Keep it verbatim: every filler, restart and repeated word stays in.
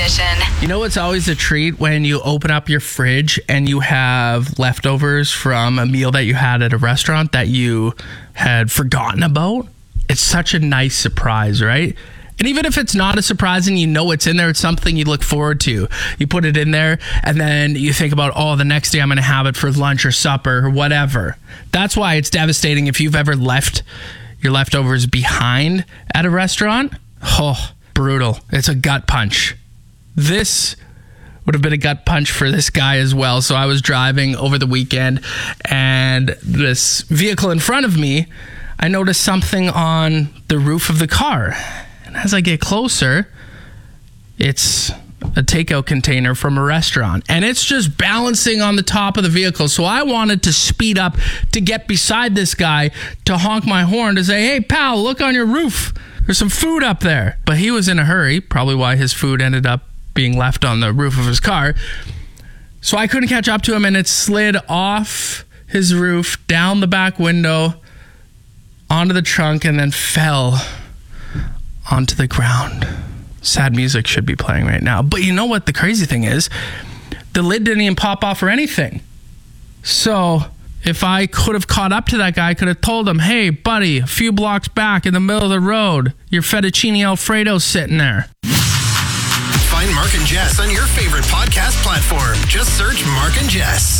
Ignition. You know what's always a treat when you open up your fridge and you have leftovers from a meal that you had at a restaurant that you had forgotten about? It's such a nice surprise, right? And even if it's not a surprise and you know it's in there, it's something you look forward to. You put it in there and then you think about, oh, the next day I'm going to have it for lunch or supper or whatever. That's why it's devastating if you've ever left your leftovers behind at a restaurant. Oh, brutal. It's a gut punch. This would have been a gut punch for this guy as well. So I was driving over the weekend and this vehicle in front of me, I noticed something on the roof of the car. And as I get closer, it's a takeout container from a restaurant. And it's just balancing on the top of the vehicle. So I wanted to speed up to get beside this guy to honk my horn to say, hey, pal, look on your roof. There's some food up there. But he was in a hurry, probably why his food ended up being left on the roof of his car. So I couldn't catch up to him, and it slid off his roof, down the back window, onto the trunk, and then fell onto the ground. Sad music should be playing right now. But you know what the crazy thing is? The lid didn't even pop off or anything. So if I could have caught up to that guy, I could have told him, hey, buddy, a few blocks back in the middle of the road, your fettuccine Alfredo's sitting there. Find Mark and Jess on your favorite podcast platform. Just search Mark and Jess.